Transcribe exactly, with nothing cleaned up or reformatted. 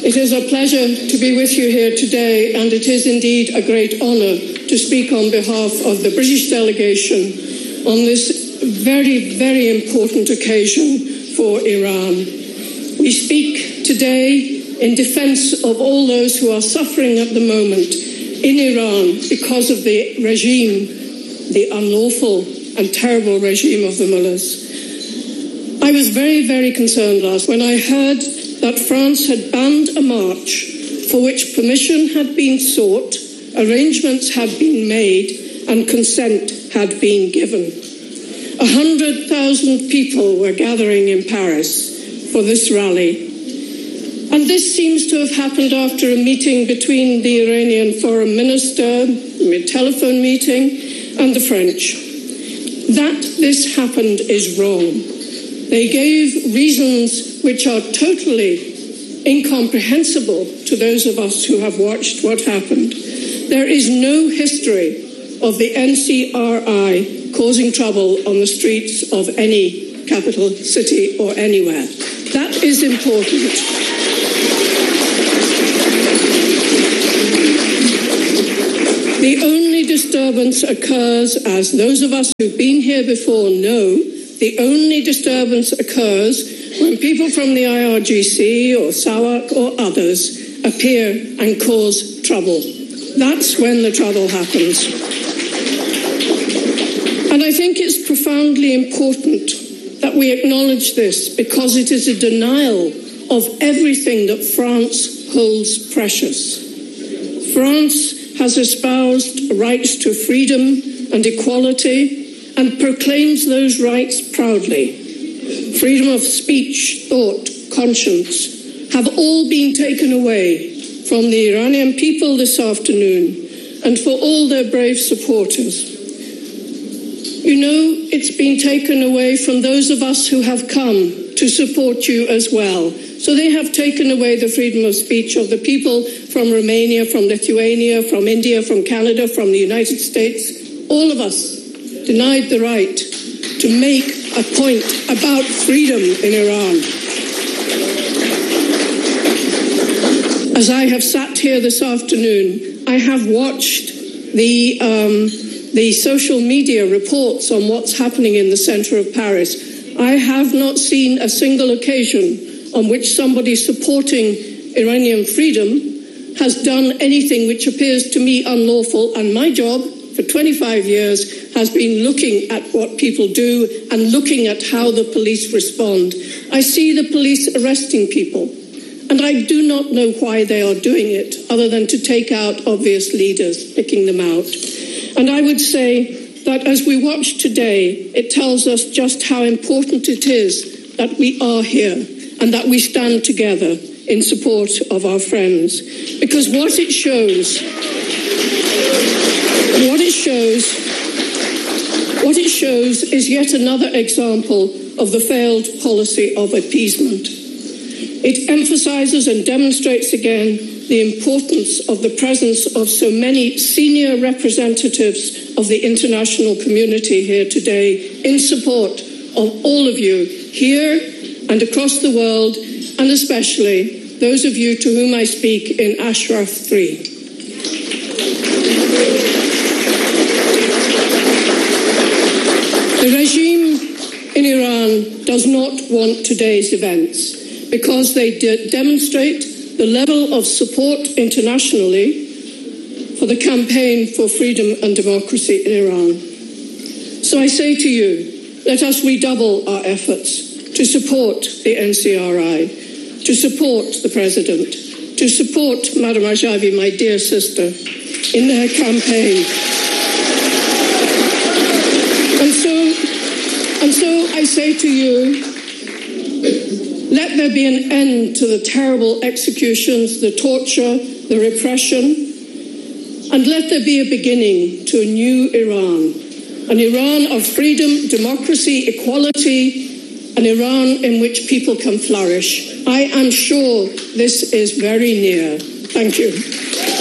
It is a pleasure to be with you here today, and it is indeed a great honour to speak on behalf of the British delegation on this very, very important occasion for Iran. We speak today in defence of all those who are suffering at the moment in Iran because of the regime, the unlawful and terrible regime of the mullahs. I was very, very concerned last when I heard that France had banned a march for which permission had been sought, arrangements had been made, and consent had been given. A hundred thousand people were gathering in Paris for this rally. And this seems to have happened after a meeting between the Iranian foreign minister, a telephone meeting, and the French. That this happened is wrong. They gave reasons which are totally incomprehensible to those of us who have watched what happened. There is no history of the N C R I causing trouble on the streets of any capital city or anywhere. That is important. The only disturbance occurs, as those of us who've been here before know, the only disturbance occurs when people from the I R G C or SAWAK or others appear and cause trouble. That's when the trouble happens. And I think it's profoundly important that we acknowledge this, because it is a denial of everything that France holds precious. France has espoused rights to freedom and equality and proclaims those rights proudly. Freedom of speech, thought, conscience have all been taken away from the Iranian people this afternoon, and for all their brave supporters. You know, it's been taken away from those of us who have come to support you as well. So they have taken away the freedom of speech of the people from Romania, from Lithuania, from India, from Canada, from the United States. All of us denied the right to make a point about freedom in Iran. As I have sat here this afternoon, I have watched the, um, the social media reports on what's happening in the centre of Paris. I have not seen a single occasion on which somebody supporting Iranian freedom has done anything which appears to me unlawful, and my job for twenty-five years has been looking at what people do and looking at how the police respond. I see the police arresting people, and I do not know why they are doing it, other than to take out obvious leaders, picking them out. And I would say that as we watch today, it tells us just how important it is that we are here and that we stand together in support of our friends. Because what it shows, what it shows, what it shows is yet another example of the failed policy of appeasement. It emphasises and demonstrates again the importance of the presence of so many senior representatives of the international community here today in support of all of you here and across the world, and especially those of you to whom I speak in Ashraf three. The regime in Iran does not want today's events because they de- demonstrate the level of support internationally for the campaign for freedom and democracy in Iran. So I say to you, let us redouble our efforts to support the N C R I, to support the President, to support Madam Rajavi, my dear sister, in their campaign. And so, and so I say to you, let there be an end to the terrible executions, the torture, the repression, and let there be a beginning to a new Iran, an Iran of freedom, democracy, equality, an Iran in which people can flourish. I am sure this is very near. Thank you.